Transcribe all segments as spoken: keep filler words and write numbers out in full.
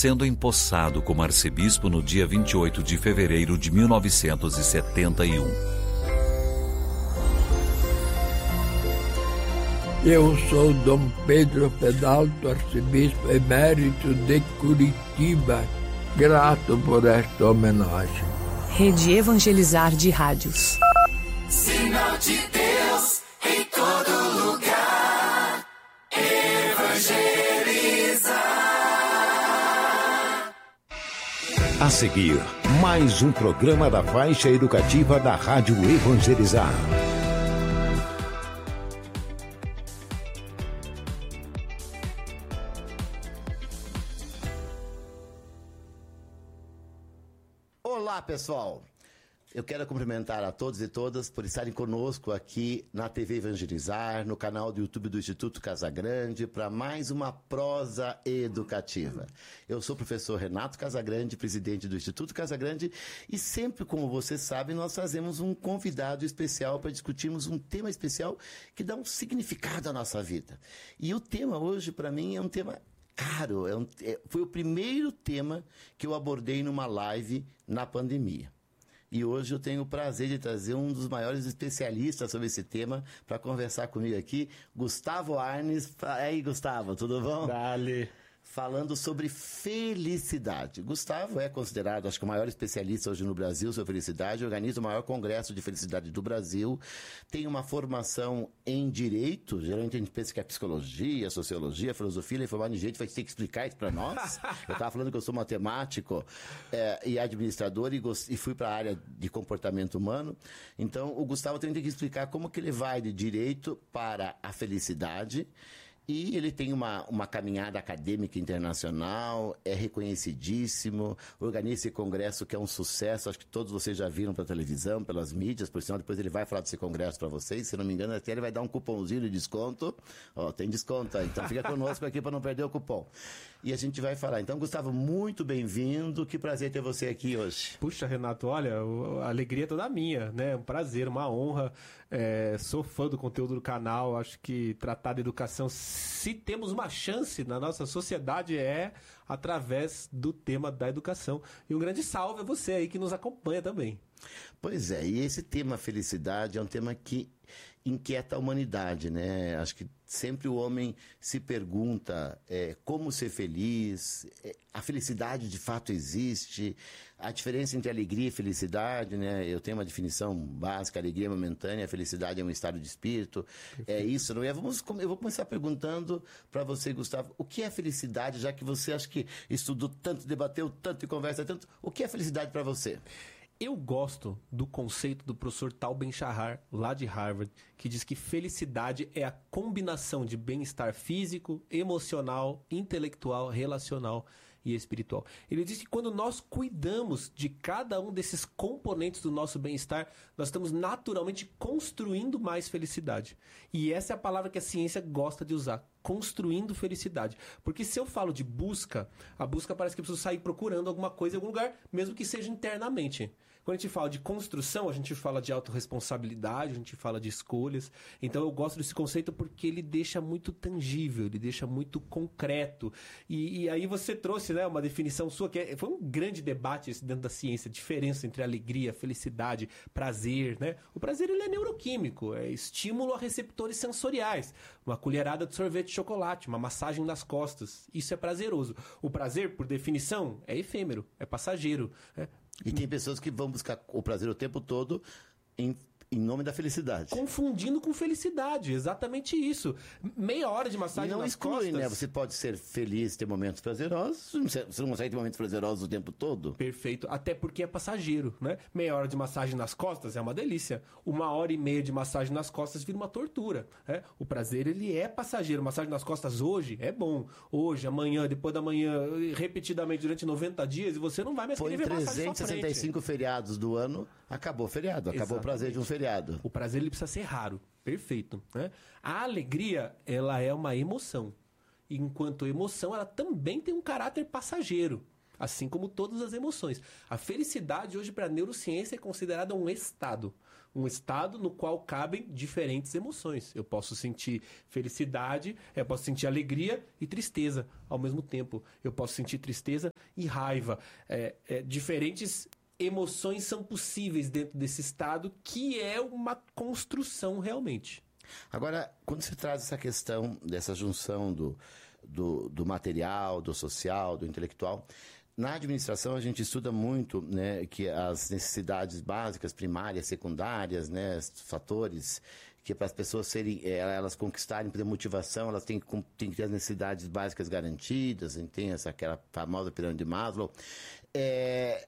sendo empossado como arcebispo no dia vinte e oito de fevereiro de mil novecentos e setenta e um. Eu sou Dom Pedro Pedalto, arcebispo emérito de Curitiba, grato por esta homenagem. Rede Evangelizar de Rádios. Sinal de Deus em todo lugar. Evangelizar. A seguir, mais um programa da faixa educativa da Rádio Evangelizar. Olá, pessoal! Eu quero cumprimentar a todos e todas por estarem conosco aqui na T V Evangelizar, no canal do YouTube do Instituto Casagrande, para mais uma prosa educativa. Eu sou o professor Renato Casagrande, presidente do Instituto Casagrande, e sempre, como vocês sabem, nós trazemos um convidado especial para discutirmos um tema especial que dá um significado à nossa vida. E o tema hoje, para mim, é um tema caro. É um, é, foi o primeiro tema que eu abordei numa live na pandemia. E hoje eu tenho o prazer de trazer um dos maiores especialistas sobre esse tema para conversar comigo aqui, Gustavo Arnes. E aí, Gustavo, tudo bom? Dale. Falando sobre felicidade. Gustavo é considerado, acho que o maior especialista hoje no Brasil sobre felicidade, organiza o maior congresso de felicidade do Brasil, tem uma formação em Direito, geralmente a gente pensa que é Psicologia, Sociologia, Filosofia, ele é formado em Direito, vai ter que explicar isso para nós. Eu estava falando que eu sou matemático é, e administrador e, e fui para a área de comportamento humano, então o Gustavo tem que explicar como que ele vai de Direito para a felicidade. E ele tem uma, uma caminhada acadêmica internacional, é reconhecidíssimo, organiza esse congresso que é um sucesso, acho que todos vocês já viram pela televisão, pelas mídias, por sinal depois ele vai falar desse congresso para vocês, se não me engano até ele vai dar um cupomzinho de desconto, ó, tem desconto aí, então fica conosco aqui para não perder o cupom. E a gente vai falar. Então, Gustavo, muito bem-vindo, que prazer ter você aqui hoje. Puxa, Renato, olha, a alegria é toda minha, né? Um prazer, uma honra. É, sou fã do conteúdo do canal, acho que tratar da educação, se temos uma chance na nossa sociedade, é através do tema da educação. E um grande salve a você aí que nos acompanha também. Pois é, e esse tema felicidade é um tema que inquieta a humanidade, né? Acho que sempre o homem se pergunta é, como ser feliz, é, a felicidade de fato existe, a diferença entre alegria e felicidade, né? Eu tenho uma definição básica, alegria é momentânea, a felicidade é um estado de espírito, é isso, não é? Vamos, eu vou começar perguntando para você, Gustavo, o que é felicidade, já que você acha que estudou tanto, debateu tanto e conversa tanto, o que é felicidade para você? Eu gosto do conceito do professor Tal Ben-Shahar, lá de Harvard, que diz que felicidade é a combinação de bem-estar físico, emocional, intelectual, relacional e espiritual. Ele diz que quando nós cuidamos de cada um desses componentes do nosso bem-estar, nós estamos naturalmente construindo mais felicidade. E essa é a palavra que a ciência gosta de usar, construindo felicidade. Porque se eu falo de busca, a busca parece que eu preciso sair procurando alguma coisa em algum lugar, mesmo que seja internamente. Quando a gente fala de construção, a gente fala de autorresponsabilidade, a gente fala de escolhas. Então eu gosto desse conceito porque ele deixa muito tangível, ele deixa muito concreto. E, e aí você trouxe, né, uma definição sua, que é, foi um grande debate esse dentro da ciência, a diferença entre alegria, felicidade, prazer, né? O prazer ele é neuroquímico, é estímulo a receptores sensoriais. Uma colherada de sorvete de chocolate, uma massagem nas costas, isso é prazeroso. O prazer, por definição, é efêmero, é passageiro, né? E tem pessoas que vão buscar o prazer o tempo todo em, em nome da felicidade. Confundindo com felicidade, exatamente isso. Meia hora de massagem e não nas exclui, costas. Né? Você pode ser feliz, ter momentos prazerosos, você não consegue ter momentos prazerosos o tempo todo. Perfeito, até porque é passageiro, né? Meia hora de massagem nas costas é uma delícia. Uma hora e meia de massagem nas costas vira uma tortura, né? O prazer, ele é passageiro. Massagem nas costas hoje é bom. Hoje, amanhã, depois da manhã, repetidamente durante noventa dias, e você não vai mais querer ver massagem na trezentos e sessenta e cinco feriados do ano, acabou o feriado, acabou Exatamente. O prazer de um feriado. O prazer ele precisa ser raro, perfeito, né? A alegria, ela é uma emoção. Enquanto emoção, ela também tem um caráter passageiro. assim como todas as emoções. A felicidade hoje para a neurociência é considerada um estado. Um estado no qual cabem diferentes emoções. Eu posso sentir felicidade, eu posso sentir alegria e tristeza ao mesmo tempo. Eu posso sentir tristeza e raiva. É, é, diferentes emoções são possíveis dentro desse estado, que é uma construção realmente. Agora, quando se traz essa questão dessa junção do, do, do material, do social, do intelectual... Na administração, a gente estuda muito, né, que as necessidades básicas, primárias, secundárias, né, fatores que para as pessoas serem, elas conquistarem, por exemplo, motivação, elas têm, têm que ter as necessidades básicas garantidas, tem essa, aquela famosa pirâmide de Maslow. É,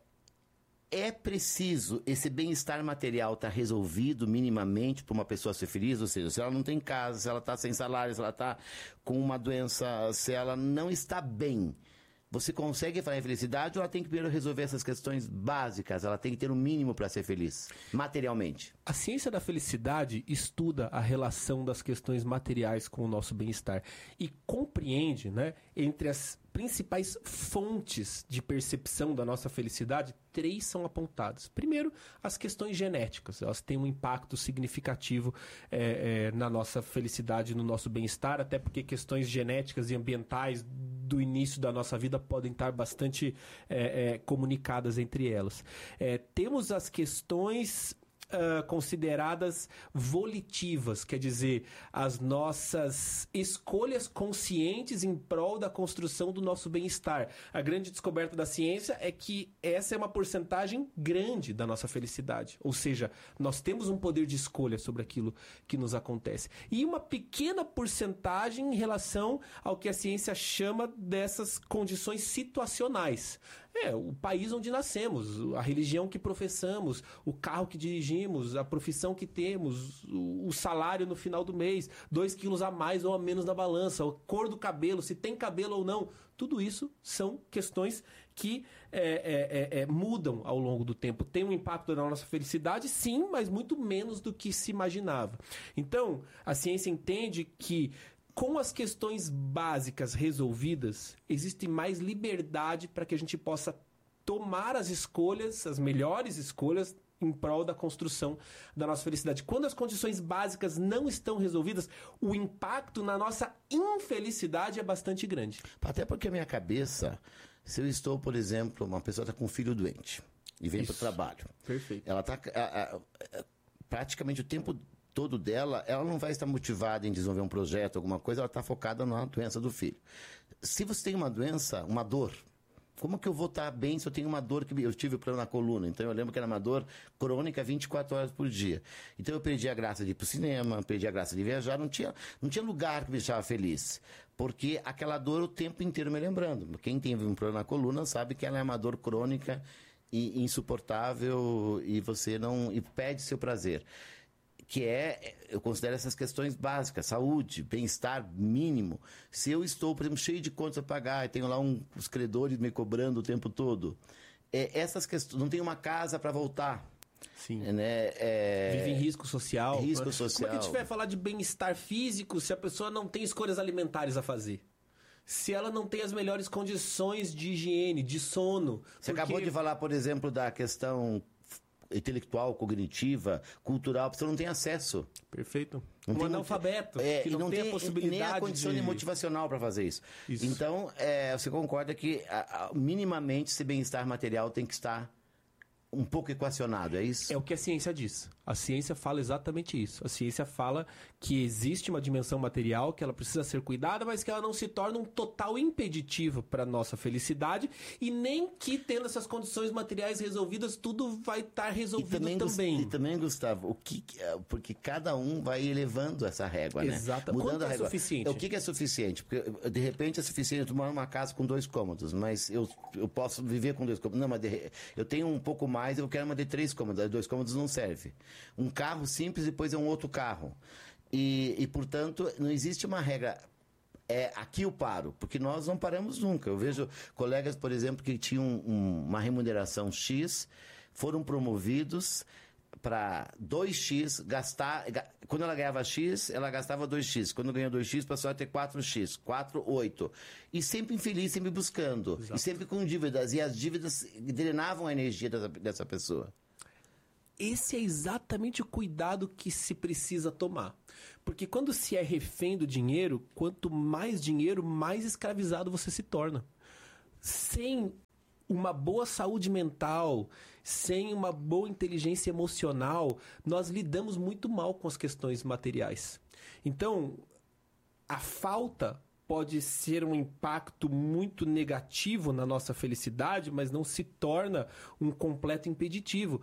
é preciso esse bem-estar material estar resolvido minimamente para uma pessoa ser feliz, ou seja, se ela não tem casa, se ela está sem salário, se ela está com uma doença, se ela não está bem, você consegue falar em felicidade ou ela tem que primeiro resolver essas questões básicas? Ela tem que ter o um mínimo para ser feliz, materialmente. A ciência da felicidade estuda a relação das questões materiais com o nosso bem-estar e compreende, né, entre as principais fontes de percepção da nossa felicidade, três são apontadas. Primeiro, as questões genéticas. Elas têm um impacto significativo é, é, na nossa felicidade, no nosso bem-estar, até porque questões genéticas e ambientais do início da nossa vida podem estar bastante é, é, comunicadas entre elas. É, temos as questões Uh, consideradas volitivas, quer dizer, as nossas escolhas conscientes em prol da construção do nosso bem-estar. A grande descoberta da ciência é que essa é uma porcentagem grande da nossa felicidade, ou seja, nós temos um poder de escolha sobre aquilo que nos acontece. E uma pequena porcentagem em relação ao que a ciência chama dessas condições situacionais. É, o país onde nascemos, a religião que professamos, o carro que dirigimos, a profissão que temos, o, o salário no final do mês, dois quilos a mais ou a menos na balança, a cor do cabelo, se tem cabelo ou não. Tudo isso são questões que é, é, é, mudam ao longo do tempo. Tem um impacto na nossa felicidade, sim, mas muito menos do que se imaginava. Então, a ciência entende que com as questões básicas resolvidas, existe mais liberdade para que a gente possa tomar as escolhas, as melhores escolhas, em prol da construção da nossa felicidade. Quando as condições básicas não estão resolvidas, o impacto na nossa infelicidade é bastante grande. Até porque a minha cabeça, se eu estou, por exemplo, uma pessoa está com um filho doente e vem para o trabalho. Perfeito. Ela está praticamente o tempo todo dela, ela não vai estar motivada em desenvolver um projeto, alguma coisa, ela está focada na doença do filho. Se você tem uma doença, uma dor, como que eu vou estar bem se eu tenho uma dor que eu tive problema na coluna? Então eu lembro que era uma dor crônica vinte e quatro horas por dia. Então eu perdi a graça de ir para o cinema, perdi a graça de viajar, não tinha, não tinha lugar que me deixava feliz. Porque aquela dor o tempo inteiro me lembrando. Quem tem um problema na coluna sabe que ela é uma dor crônica e insuportável e você não e perde seu prazer. Que é, eu considero essas questões básicas, saúde, bem-estar mínimo. Se eu estou, por exemplo, cheio de contas a pagar e tenho lá um, os credores me cobrando o tempo todo, é, essas questões, não tenho uma casa para voltar. Sim. Né? É... Vive em risco social. Risco social. Como é que a gente vai falar de bem-estar físico se a pessoa não tem escolhas alimentares a fazer? Se ela não tem as melhores condições de higiene, de sono. Você porque... acabou de falar, por exemplo, da questão intelectual, cognitiva, cultural, a pessoa não tem acesso. Perfeito. Não um tem analfabeto, é, que não, não tem, tem a possibilidade nem a condição de... motivacional para fazer isso. isso. Então, é, você concorda que a, a, minimamente esse bem-estar material tem que estar um pouco equacionado, é isso? É o que a ciência diz. A ciência fala exatamente isso. A ciência fala que existe uma dimensão material, que ela precisa ser cuidada, mas que ela não se torna um total impeditivo para a nossa felicidade e nem que, tendo essas condições materiais resolvidas, tudo vai estar resolvido e também. também. E também, Gustavo, o que, porque cada um vai elevando essa régua, né? Exato. Mudando Quanto a régua. é suficiente? O que, que é suficiente? Porque, de repente, é suficiente eu morar numa casa com dois cômodos, mas eu, eu posso viver com dois cômodos. Não, mas de, eu tenho um pouco mais, eu quero uma de três cômodos. Dois cômodos não serve. Um carro simples, depois é um outro carro. E, e, portanto, não existe uma regra. É, aqui eu paro, porque nós não paramos nunca. Eu vejo colegas, por exemplo, que tinham um, uma remuneração X, foram promovidos, para dois x, gastar... Quando ela ganhava X, ela gastava dois x. Quando ganhou dois x, passou a ter quatro x. quatro, oito. E sempre infeliz, sempre buscando. Exato. E sempre com dívidas. E as dívidas drenavam a energia dessa, dessa pessoa. Esse é exatamente o cuidado que se precisa tomar. Porque quando se é refém do dinheiro, quanto mais dinheiro, mais escravizado você se torna. Sem uma boa saúde mental, sem uma boa inteligência emocional, nós lidamos muito mal com as questões materiais. Então, a falta pode ser um impacto muito negativo na nossa felicidade, mas não se torna um completo impeditivo.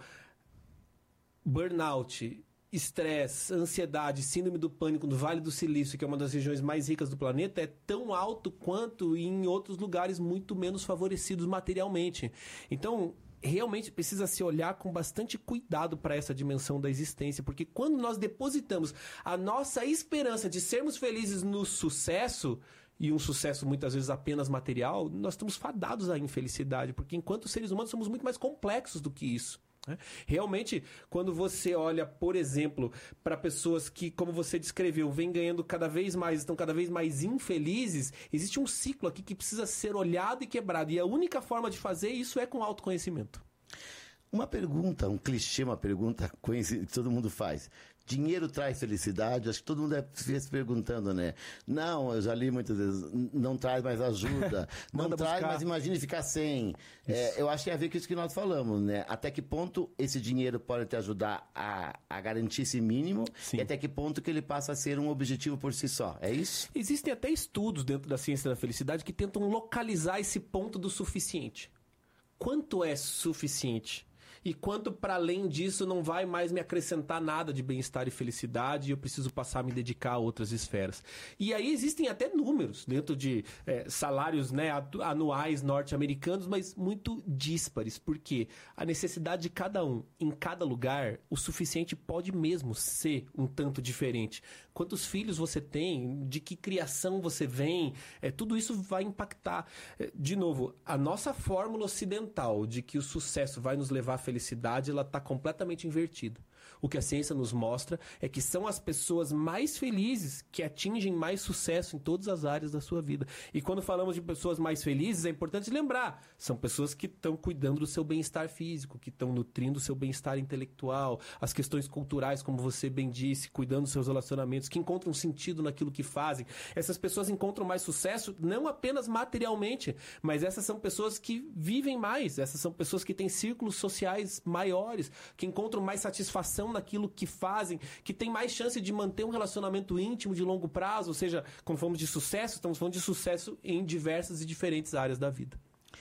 Burnout, estresse, ansiedade, síndrome do pânico no Vale do Silício, que é uma das regiões mais ricas do planeta, é tão alto quanto em outros lugares muito menos favorecidos materialmente. Então, realmente precisa se olhar com bastante cuidado para essa dimensão da existência, porque quando nós depositamos a nossa esperança de sermos felizes no sucesso, e um sucesso muitas vezes apenas material, nós estamos fadados à infelicidade, porque enquanto seres humanos somos muito mais complexos do que isso. Realmente, quando você olha, por exemplo, para pessoas que, como você descreveu, vêm ganhando cada vez mais, estão cada vez mais infelizes, existe um ciclo aqui que precisa ser olhado e quebrado. E a única forma de fazer isso é com autoconhecimento. Uma pergunta, um clichê, uma pergunta que todo mundo faz. Dinheiro traz felicidade? Acho que todo mundo deve se perguntando, né? Não, eu já li muitas vezes, não traz, mas ajuda. Não traz, buscar. Mas imagine ficar sem. É, eu acho que tem a ver com isso que nós falamos, né? Até que ponto esse dinheiro pode te ajudar a, a garantir esse mínimo. Sim. E até que ponto que ele passa a ser um objetivo por si só. É isso? Existem até estudos dentro da ciência da felicidade que tentam localizar esse ponto do suficiente. Quanto é suficiente? E quanto para além disso não vai mais me acrescentar nada de bem-estar e felicidade e eu preciso passar a me dedicar a outras esferas. E aí existem até números dentro de é, salários, né, anuais norte-americanos, mas muito díspares, porque a necessidade de cada um, em cada lugar, o suficiente pode mesmo ser um tanto diferente. Quantos filhos você tem, de que criação você vem, é, tudo isso vai impactar. É, de novo, a nossa fórmula ocidental de que o sucesso vai nos levar à felicidade, ela está completamente invertida. O que a ciência nos mostra é que são as pessoas mais felizes que atingem mais sucesso em todas as áreas da sua vida. E quando falamos de pessoas mais felizes, é importante lembrar, são pessoas que estão cuidando do seu bem-estar físico, que estão nutrindo o seu bem-estar intelectual, as questões culturais, como você bem disse, cuidando dos seus relacionamentos, que encontram sentido naquilo que fazem. Essas pessoas encontram mais sucesso, não apenas materialmente, mas essas são pessoas que vivem mais, essas são pessoas que têm círculos sociais maiores, que encontram mais satisfação naquilo que fazem, que tem mais chance de manter um relacionamento íntimo de longo prazo, ou seja, quando falamos de sucesso, estamos falando de sucesso em diversas e diferentes áreas da vida.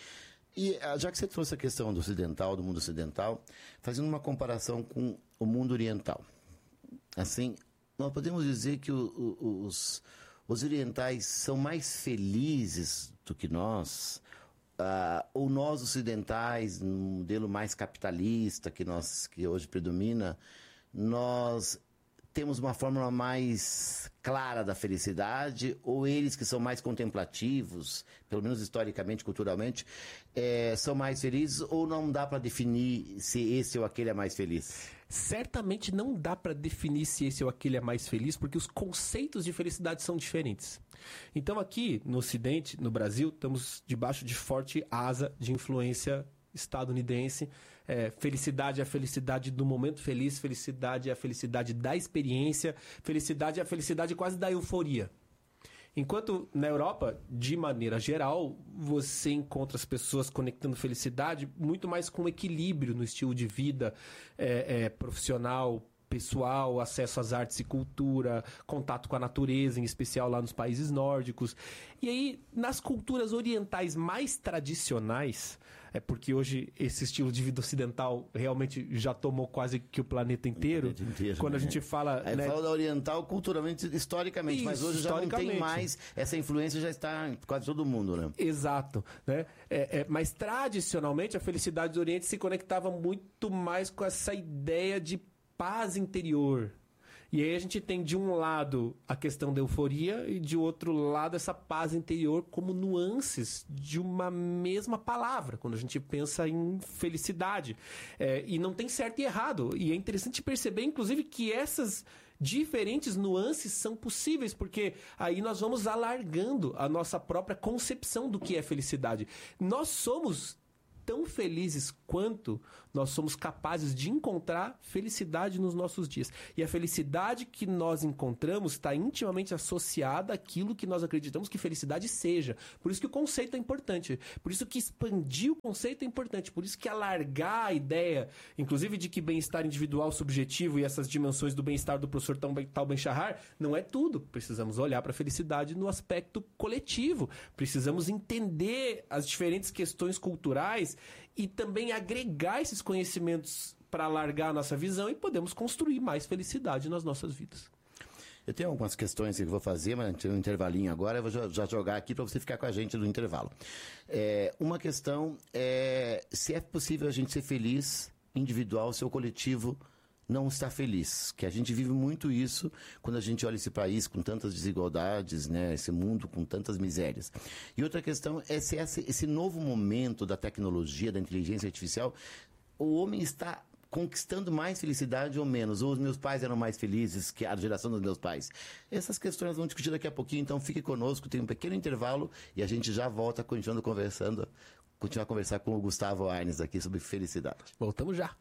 E já que você trouxe a questão do ocidental, do mundo ocidental, fazendo uma comparação com o mundo oriental, assim, nós podemos dizer que o, o, os, os orientais são mais felizes do que nós, uh, ou nós ocidentais, num modelo mais capitalista que, nós, que hoje predomina, nós temos uma fórmula mais clara da felicidade, ou eles que são mais contemplativos, pelo menos historicamente, culturalmente, é, são mais felizes, ou não dá para definir se esse ou aquele é mais feliz? Certamente não dá para definir se esse ou aquele é mais feliz, porque os conceitos de felicidade são diferentes. Então aqui no Ocidente, no Brasil, estamos debaixo de forte asa de influência estadunidense. É, felicidade é a felicidade do momento feliz, felicidade é a felicidade da experiência, felicidade é a felicidade quase da euforia. Enquanto na Europa, de maneira geral, você encontra as pessoas conectando felicidade muito mais com equilíbrio no estilo de vida é, é, profissional, pessoal, acesso às artes e cultura, contato com a natureza, em especial lá nos países nórdicos. E aí, nas culturas orientais mais tradicionais, é porque hoje esse estilo de vida ocidental realmente já tomou quase que o planeta inteiro. O planeta inteiro, quando né? a gente fala... Aí né? fala da oriental culturalmente, historicamente, Isso, mas hoje já não tem mais, essa influência já está em quase todo mundo, né? Exato. Né? É, é, mas tradicionalmente a felicidade do Oriente se conectava muito mais com essa ideia de paz interior. E aí a gente tem de um lado a questão da euforia e de outro lado essa paz interior como nuances de uma mesma palavra, quando a gente pensa em felicidade. É, e não tem certo e errado. E é interessante perceber, inclusive, que essas diferentes nuances são possíveis, porque aí nós vamos alargando a nossa própria concepção do que é felicidade. Nós somos tão felizes quanto nós somos capazes de encontrar felicidade nos nossos dias. E a felicidade que nós encontramos está intimamente associada àquilo que nós acreditamos que felicidade seja. Por isso que o conceito é importante. Por isso que expandir o conceito é importante. Por isso que alargar a ideia, inclusive de que bem-estar individual, subjetivo e essas dimensões do bem-estar do professor Tal Ben-Shahar, não é tudo. Precisamos olhar para a felicidade no aspecto coletivo. Precisamos entender as diferentes questões culturais e também agregar esses conhecimentos para alargar a nossa visão e podemos construir mais felicidade nas nossas vidas. Eu tenho algumas questões que eu vou fazer, mas tem um intervalinho agora, eu vou já jogar aqui para você ficar com a gente no intervalo. É, uma questão é se é possível a gente ser feliz individual se o coletivo não está feliz, que a gente vive muito isso quando a gente olha esse país com tantas desigualdades, né, esse mundo com tantas misérias. E outra questão é se esse, esse novo momento da tecnologia, da inteligência artificial, o homem está conquistando mais felicidade ou menos, ou os meus pais eram mais felizes que a geração dos meus pais. Essas questões vamos discutir daqui a pouquinho, então fique conosco, tem um pequeno intervalo e a gente já volta continuando conversando, continuar a conversar com o Gustavo Arnes aqui sobre felicidade. Voltamos já.